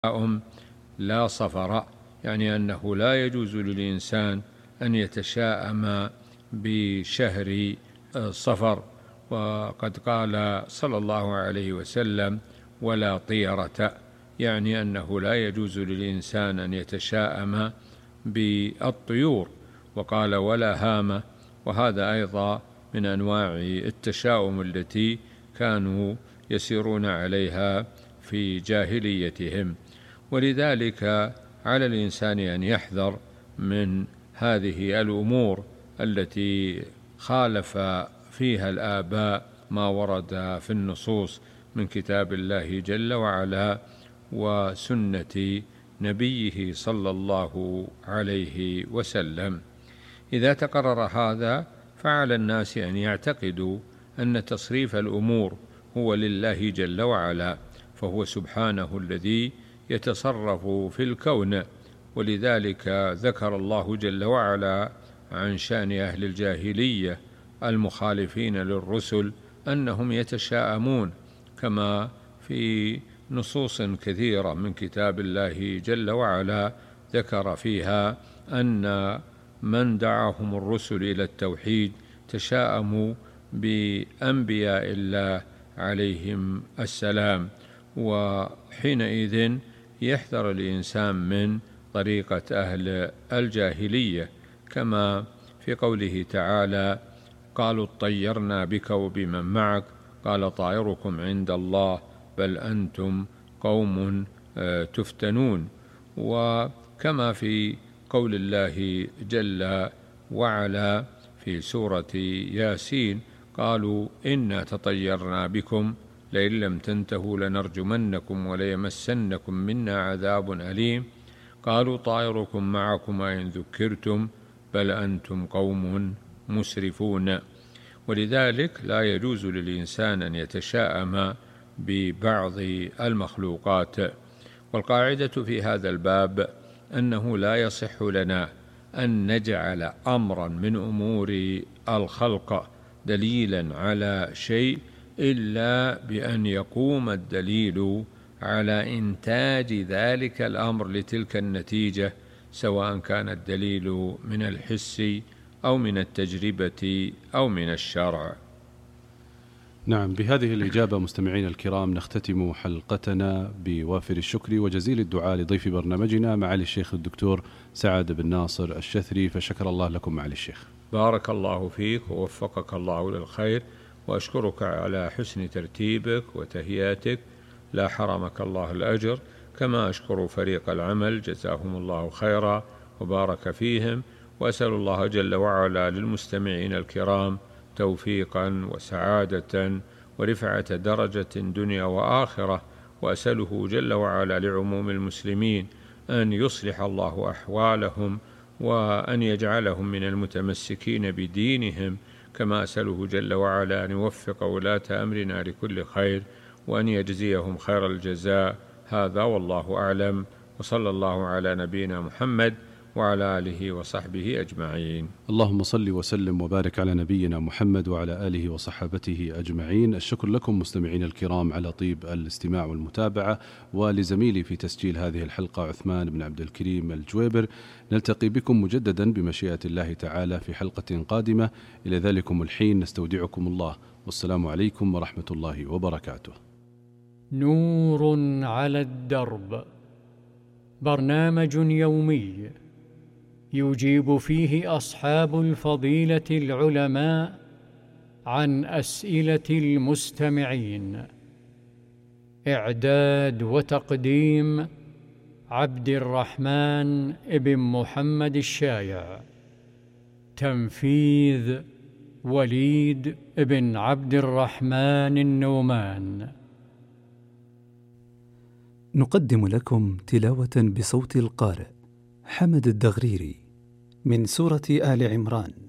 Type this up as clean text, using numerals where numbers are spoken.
لا صفر، يعني أنه لا يجوز للإنسان أن يتشاءم بشهر صفر. وقد قال صلى الله عليه وسلم: ولا طيرة، يعني أنه لا يجوز للإنسان أن يتشاءم بالطيور. وقال: ولا هامة، وهذا أيضا من أنواع التشاؤم التي كانوا يسيرون عليها في جاهليتهم. ولذلك على الإنسان أن يحذر من هذه الأمور التي خالف فيها الآباء ما ورد في النصوص من كتاب الله جل وعلا وسنة نبيه صلى الله عليه وسلم. إذا تقرر هذا فعلى الناس أن يعتقدوا أن تصريف الأمور هو لله جل وعلا، فهو سبحانه الذي يتصرف في الكون. ولذلك ذكر الله جل وعلا عن شأن أهل الجاهلية المخالفين للرسل أنهم يتشاءمون، كما في نصوص كثيرة من كتاب الله جل وعلا ذكر فيها أن من دعاهم الرسل إلى التوحيد تشاءموا بأنبياء الله عليهم السلام. وحينئذ يحذر الإنسان من طريقة أهل الجاهلية، كما في قوله تعالى: قالوا اطيرنا بك وبمن معك قال طائركم عند الله بل أنتم قوم تفتنون. وكما في قول الله جل وعلا في سورة ياسين: قالوا إنا تطيرنا بكم لئن لم تنتهوا لنرجمنكم وليمسنكم منا عذاب أليم قالوا طائركم معكم إن ذكرتم بل أنتم قوم مسرفون. ولذلك لا يجوز للإنسان أن يتشاءم ببعض المخلوقات. والقاعدة في هذا الباب أنه لا يصح لنا أن نجعل أمرا من أمور الخلق دليلا على شيء إلا بأن يقوم الدليل على إنتاج ذلك الأمر لتلك النتيجة، سواء كان الدليل من الحس أو من التجربة أو من الشرع. نعم، بهذه الإجابة مستمعين الكرام نختتم حلقتنا بوافر الشكر وجزيل الدعاء لضيف برنامجنا معالي الشيخ الدكتور سعد بن ناصر الشثري، فشكر الله لكم معالي الشيخ. بارك الله فيك ووفقك الله للخير، وأشكرك على حسن ترتيبك وتهيئتك، لا حرمك الله الأجر. كما أشكر فريق العمل جزاهم الله خيرا وبارك فيهم، وأسأل الله جل وعلا للمستمعين الكرام توفيقا وسعادة ورفعة درجة دنيا وآخرة، وأسأله جل وعلا لعموم المسلمين أن يصلح الله أحوالهم وأن يجعلهم من المتمسكين بدينهم، كما أسأله جل وعلا أن يوفق ولاة أمرنا لكل خير وأن يجزيهم خير الجزاء. هذا والله أعلم، وصلى الله على نبينا محمد وعلى آله وصحبه أجمعين. اللهم صل وسلم وبارك على نبينا محمد وعلى آله وصحبته أجمعين. الشكر لكم مستمعين الكرام على طيب الاستماع والمتابعة، ولزميلي في تسجيل هذه الحلقة عثمان بن عبد الكريم الجويبر. نلتقي بكم مجددا بمشيئة الله تعالى في حلقة قادمة. إلى ذلكم الحين نستودعكم الله، والسلام عليكم ورحمة الله وبركاته. نور على الدرب، برنامج يومي يجيب فيه أصحاب الفضيلة العلماء عن أسئلة المستمعين. إعداد وتقديم عبد الرحمن ابن محمد الشايع. تنفيذ وليد ابن عبد الرحمن النومان. نقدم لكم تلاوة بصوت القارئ حمد الدغريري من سورة آل عمران.